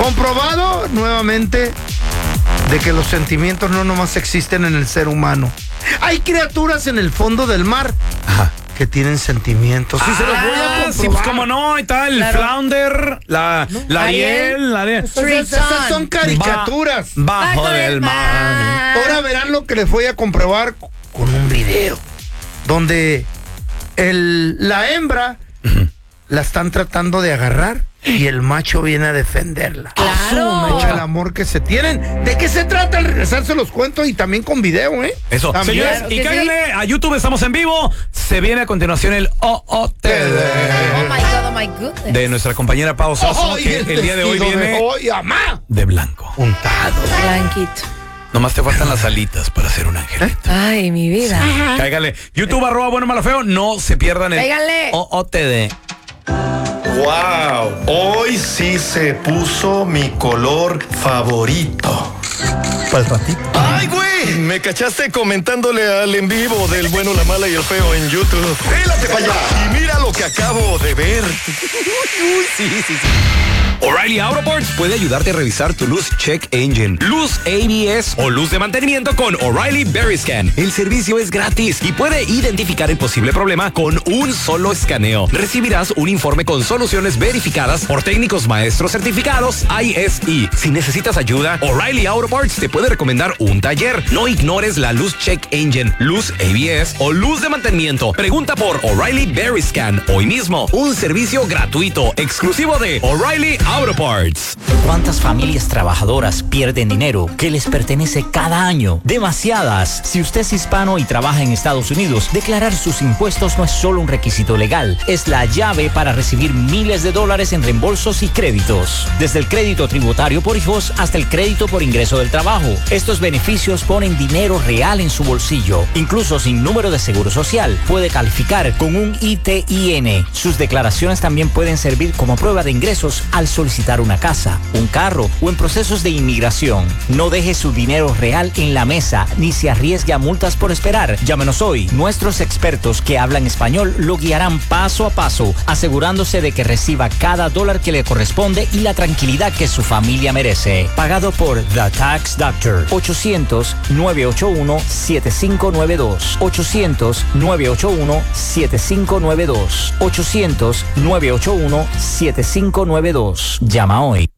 Comprobado nuevamente de que los sentimientos no nomás existen en el ser humano. Hay criaturas en el fondo del mar que tienen sentimientos. Sí, se los voy a comprobar. Sí, pues cómo no, y tal, el Flounder, la Ariel, Esas son caricaturas. Bajo del mar. Ahora verán lo que les voy a comprobar con un video donde la hembra la están tratando de agarrar y el macho viene a defenderla. Claro. El amor que se tienen. ¿De qué se trata? Al regresar se los cuento y también con video, ¿eh? Eso. También. Señores, y cáiganle a YouTube, estamos en vivo. Se viene a continuación el OOTD. Oh my goodness. De nuestra compañera Pau Sasso, que el día de hoy viene de blanco. Untado. Blanquito. Nomás te faltan las alitas para ser un ángel. Ay, mi vida. Cáigale. YouTube, @bueno-malo-feo. No se pierdan el Cáigale. OOTD. ¡Wow! Hoy sí se puso mi color favorito. Para el ratito. ¡Ay, güey! Me cachaste comentándole al en vivo del bueno, la mala y el feo en YouTube. ¡Pélate para allá! Y mira lo que acabo de ver. Sí. O'Reilly Auto Parts puede ayudarte a revisar tu luz check engine, luz ABS o luz de mantenimiento con O'Reilly VeriScan. El servicio es gratis y puede identificar el posible problema con un solo escaneo. Recibirás un informe con soluciones verificadas por técnicos maestros certificados ISE. Si necesitas ayuda, O'Reilly Auto Parts te puede recomendar un taller. No ignores la luz check engine, luz ABS o luz de mantenimiento. Pregunta por O'Reilly VeriScan hoy mismo. Un servicio gratuito, exclusivo de O'Reilly Auto Parts. ¿Cuántas familias trabajadoras pierden dinero que les pertenece cada año? Demasiadas. Si usted es hispano y trabaja en Estados Unidos, declarar sus impuestos no es solo un requisito legal, es la llave para recibir miles de dólares en reembolsos y créditos. Desde el crédito tributario por hijos hasta el crédito por ingreso del trabajo. Estos beneficios ponen dinero real en su bolsillo. Incluso sin número de seguro social, puede calificar con un ITIN. Sus declaraciones también pueden servir como prueba de ingresos al solicitar una casa, un carro o en procesos de inmigración. No deje su dinero real en la mesa ni se arriesgue a multas por esperar. Llámenos hoy. Nuestros expertos que hablan español lo guiarán paso a paso, asegurándose de que reciba cada dólar que le corresponde y la tranquilidad que su familia merece. Pagado por The Tax Doctor. 800-981-7592. 800-981-7592. 800-981-7592. Llama hoy.